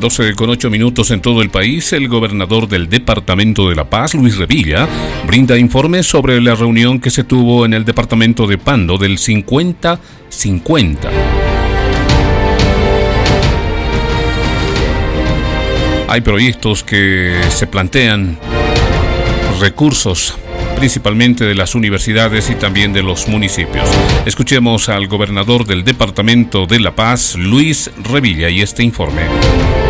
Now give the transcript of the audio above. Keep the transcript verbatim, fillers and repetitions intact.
doce con ocho minutos en todo el país. El gobernador del Departamento de La Paz, Luis Revilla, brinda informes sobre la reunión que se tuvo en el departamento de Pando del cincuenta cincuenta. Hay proyectos que se plantean, recursos principalmente de las universidades y también de los municipios. Escuchemos al gobernador del Departamento de La Paz, Luis Revilla, y este informe.